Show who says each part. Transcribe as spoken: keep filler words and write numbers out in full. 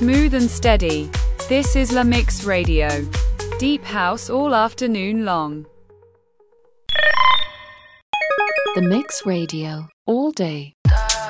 Speaker 1: Smooth and steady. This is La Mix Radio. Deep house all afternoon long.
Speaker 2: The Mix Radio, all day.